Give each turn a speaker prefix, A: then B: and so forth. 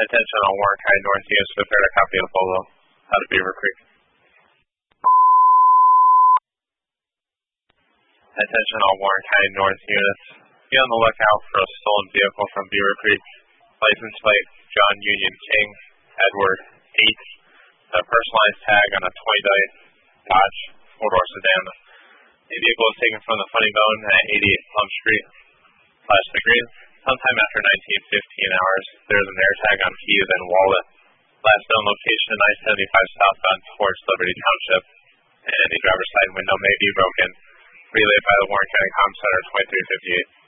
A: Attention on Warren County North units, prepare a copy of Polo out of Beaver Creek. Attention all Warren County North units. Be on the lookout for a stolen vehicle from Beaver Creek. License plate John Union King, Edward 8. A personalized tag on a 20 Dodge 4-door sedan. The vehicle was taken from the Funny Bone at 88 Plum Street, the Green. Sometime after 1915 hours, there is an air tag on keys and wallet. Last known location, I-75 southbound towards Liberty Township. And the driver's side window may be broken. Relayed by the Warren County Comm Center 2358.